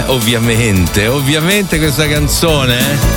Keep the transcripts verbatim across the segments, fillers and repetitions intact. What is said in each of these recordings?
Ovviamente, ovviamente questa canzone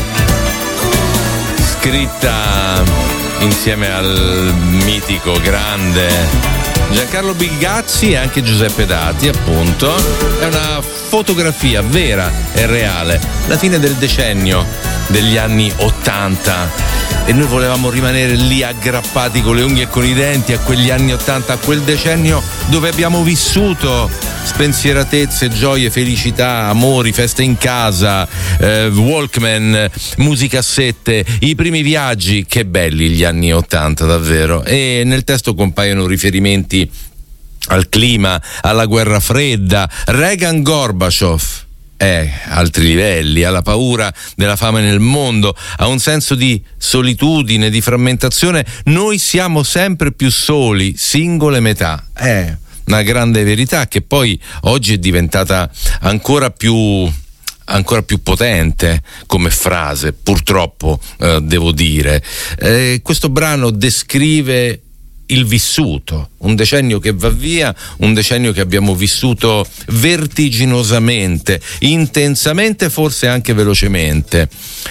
scritta insieme al mitico grande Giancarlo Bigazzi e anche Giuseppe Dati, appunto. È una fotografia vera e reale, la fine del decennio degli anni ottanta, e noi volevamo rimanere lì aggrappati con le unghie e con i denti a quegli anni ottanta, a quel decennio dove abbiamo vissuto spensieratezze, gioie, felicità, amori, feste in casa, eh, Walkman, musicassette, i primi viaggi. Che belli gli anni ottanta, davvero. E nel testo compaiono riferimenti al clima, alla guerra fredda, Reagan, Gorbaciov, eh, altri livelli, alla paura della fame nel mondo, a un senso di solitudine, di frammentazione. Noi siamo sempre più soli, singole metà. Eh, una grande verità che poi oggi è diventata ancora più ancora più potente come frase, purtroppo, eh, devo dire. Eh, questo brano descrive il vissuto, un decennio che va via, un decennio che abbiamo vissuto vertiginosamente, intensamente, forse anche velocemente,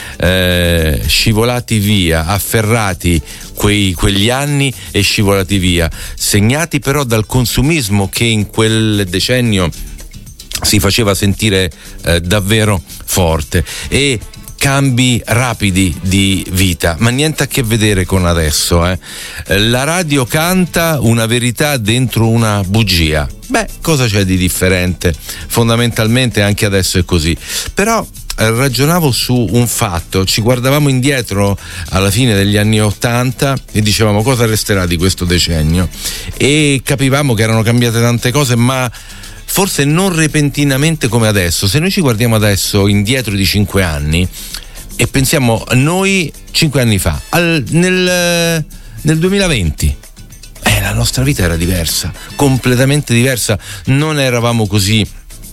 eh, scivolati via, afferrati quei, quegli anni e scivolati via, segnati però dal consumismo che in quel decennio si faceva sentire eh, davvero forte, e cambi rapidi di vita, ma niente a che vedere con adesso. Eh. La radio canta una verità dentro una bugia. Beh, cosa c'è di differente? Fondamentalmente anche adesso è così. Però eh, ragionavo su un fatto, ci guardavamo indietro alla fine degli anni ottanta e dicevamo cosa resterà di questo decennio, e capivamo che erano cambiate tante cose, ma forse non repentinamente come adesso. Se noi ci guardiamo adesso indietro di cinque anni e pensiamo a noi cinque anni fa, al, nel, nel duemilaventi, eh, la nostra vita era diversa, completamente diversa. Non eravamo così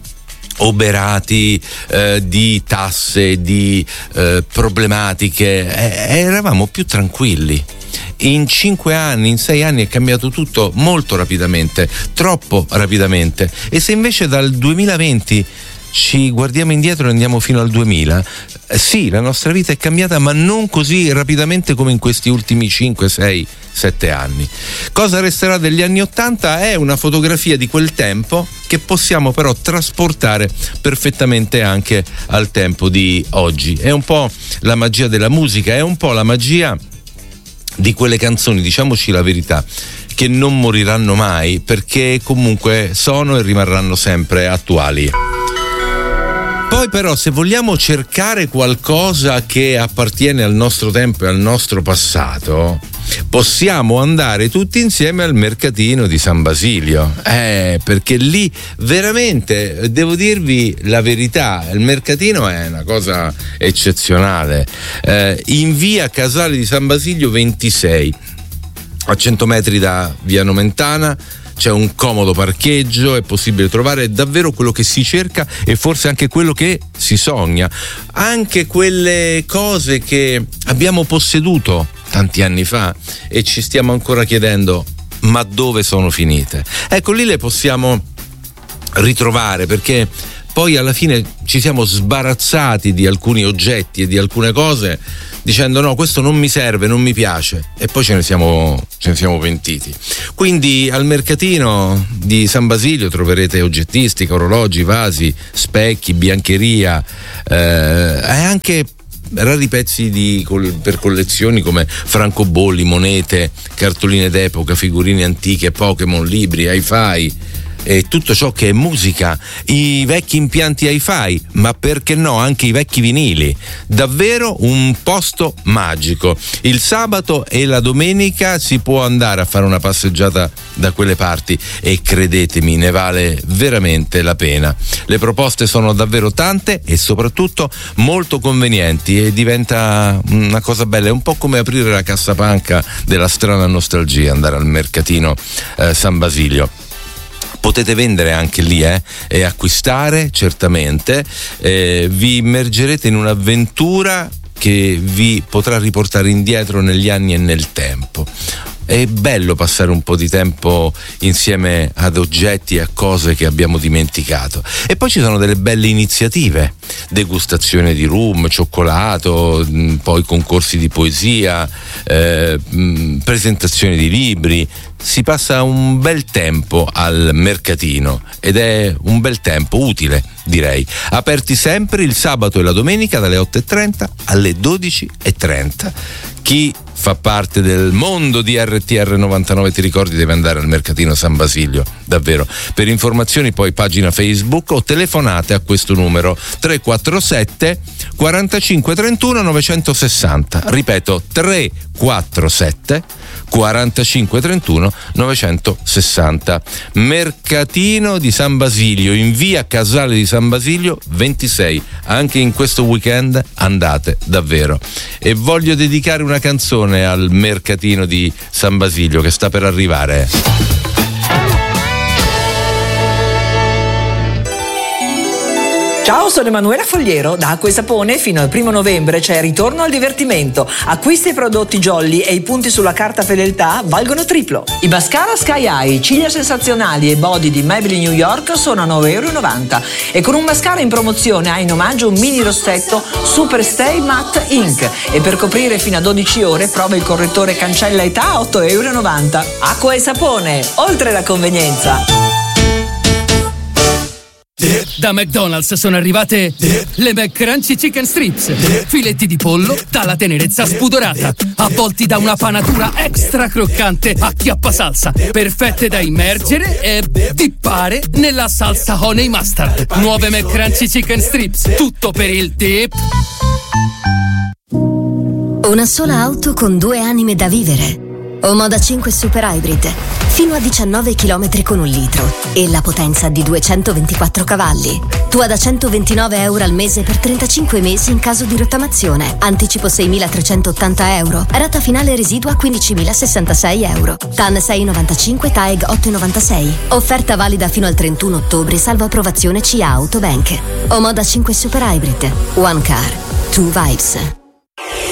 oberati eh, di tasse, di eh, problematiche, eh, eravamo più tranquilli. In cinque anni, in sei anni è cambiato tutto molto rapidamente, troppo rapidamente. E se invece dal duemilaventi ci guardiamo indietro e andiamo fino al duemila, eh, sì, la nostra vita è cambiata, ma non così rapidamente come in questi ultimi cinque, sei, sette anni. Cosa resterà degli anni ottanta? È una fotografia di quel tempo che possiamo però trasportare perfettamente anche al tempo di oggi. È un po' la magia della musica, è un po' la magia di quelle canzoni, diciamoci la verità, che non moriranno mai, perché comunque sono e rimarranno sempre attuali. Poi però, se vogliamo cercare qualcosa che appartiene al nostro tempo e al nostro passato, possiamo andare tutti insieme al mercatino di San Basilio, eh, perché lì veramente, devo dirvi la verità, il mercatino è una cosa eccezionale. Eh, in via Casale di San Basilio ventisei, a cento metri da via Nomentana, c'è un comodo parcheggio, è possibile trovare davvero quello che si cerca e forse anche quello che si sogna, anche quelle cose che abbiamo posseduto tanti anni fa e ci stiamo ancora chiedendo ma dove sono finite. Ecco, lì le possiamo ritrovare, perché poi alla fine ci siamo sbarazzati di alcuni oggetti e di alcune cose dicendo no, questo non mi serve, non mi piace, e poi ce ne siamo, ce ne siamo pentiti. Quindi al mercatino di San Basilio troverete oggettistica, orologi, vasi, specchi, biancheria, eh, e anche rari pezzi di, per collezioni come francobolli, monete, cartoline d'epoca, figurine antiche, Pokémon, libri, hi-fi e tutto ciò che è musica, i vecchi impianti hi-fi, ma perché no anche i vecchi vinili. Davvero un posto magico. Il sabato e la domenica si può andare a fare una passeggiata da quelle parti e credetemi, ne vale veramente la pena. Le proposte sono davvero tante e soprattutto molto convenienti, e diventa una cosa bella. È un po' come aprire la cassapanca della strana nostalgia, andare al mercatino eh, San Basilio. Potete vendere anche lì eh, e acquistare, certamente. Eh, vi immergerete in un'avventura che vi potrà riportare indietro negli anni e nel tempo. è bello passare un po' di tempo insieme ad oggetti e a cose che abbiamo dimenticato. E poi ci sono delle belle iniziative, degustazione di rum, cioccolato, poi concorsi di poesia, eh, presentazioni di libri. Si passa un bel tempo al mercatino ed è un bel tempo utile, direi. Aperti sempre il sabato e la domenica dalle otto e trenta alle dodici e trenta. Chi fa parte del mondo di R T R novantanove, ti ricordi, deve andare al mercatino San Basilio, davvero. Per informazioni poi pagina Facebook o telefonate a questo numero tre quattro sette quarantacinque trentuno novecentosessanta. Ripeto, tre quattro sette quarantacinque trentuno novecentosessanta. Mercatino di San Basilio in via Casale di San Basilio ventisei. Anche in questo weekend andate, davvero. E voglio dedicare una canzone al mercatino di San Basilio che sta per arrivare. Ciao, sono Emanuela Fogliero. Da Acqua e Sapone fino al primo novembre c'è Ritorno al divertimento. Acquisti i prodotti Jolly e i punti sulla carta fedeltà valgono triplo. I mascara Sky Eye, ciglia sensazionali e body di Maybelline New York sono a nove e novanta euro. E con un mascara in promozione hai in omaggio un mini rossetto Super Stay Matte Ink. E per coprire fino a dodici ore prova il correttore cancella età a otto e novanta euro. Acqua e Sapone, oltre la convenienza. Da McDonald's sono arrivate le McCrunchy Chicken Strips, filetti di pollo dalla tenerezza spudorata, avvolti da una panatura extra croccante a chiappa salsa, perfette da immergere e dippare nella salsa honey mustard. Nuove McCrunchy Chicken Strips, tutto per il dip. Una sola auto con due anime da vivere. Omoda cinque Super Hybrid, fino a diciannove chilometri con un litro e la potenza di duecentoventiquattro cavalli. Tua da centoventinove euro al mese per trentacinque mesi in caso di rottamazione. Anticipo seimilatrecentottanta euro. Rata finale residua quindicimilasessantasei euro. T A N sei virgola novantacinque, T A E G otto virgola novantasei. Offerta valida fino al trentuno ottobre, salvo approvazione C A Autobank. Omoda cinque Super Hybrid. One car, two vibes.